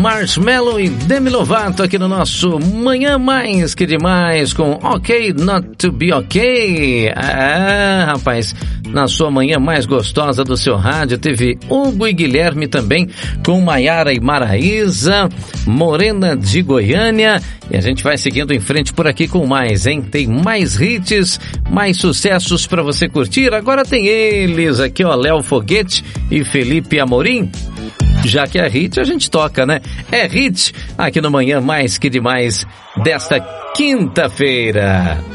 Marshmello e Demi Lovato aqui no nosso Manhã Mais Que Demais com OK Not To Be OK. Rapaz, na sua manhã mais gostosa do seu rádio teve Hugo e Guilherme também com Maiara e Maraísa, Morena de Goiânia, e a gente vai seguindo em frente por aqui com mais, hein? Tem mais hits, mais sucessos pra você curtir. Agora tem eles aqui, ó, Léo Foguete e Felipe Amorim. Já que é hit, a gente toca, né? É hit aqui no Manhã Mais Que Demais desta quinta-feira.